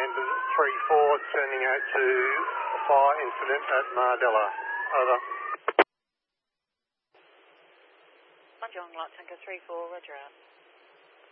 London 3-4, turning out to fire incident at Mardella. Over. John, Lot Tango 3-4, roger out.